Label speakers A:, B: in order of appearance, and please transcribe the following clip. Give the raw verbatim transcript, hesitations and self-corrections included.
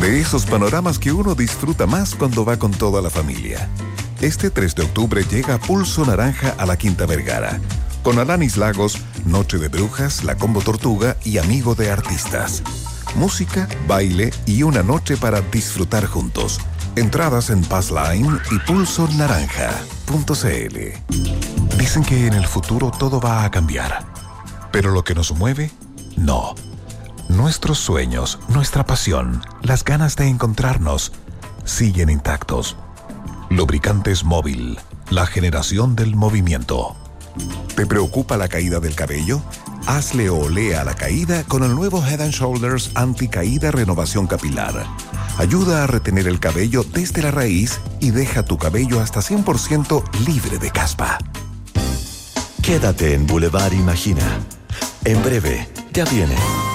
A: De esos panoramas que uno disfruta más cuando va con toda la familia. Este tres de octubre llega Pulso Naranja a la Quinta Vergara. Con Alanis Lagos, Noche de Brujas, La Combo Tortuga y Amigo de Artistas. Música, baile y una noche para disfrutar juntos. Entradas en Passline y pulso naranja punto c l. Dicen que en el futuro todo va a cambiar. Pero lo que nos mueve, no. Nuestros sueños, nuestra pasión, las ganas de encontrarnos, siguen intactos. Lubricantes Móvil, la generación del movimiento. ¿Te preocupa la caída del cabello? Hazle olé a la caída con el nuevo Head and Shoulders Anti-Caída Renovación Capilar. Ayuda a retener el cabello desde la raíz y deja tu cabello hasta cien por ciento libre de caspa.
B: Quédate en Boulevard Imagina. En breve, ya viene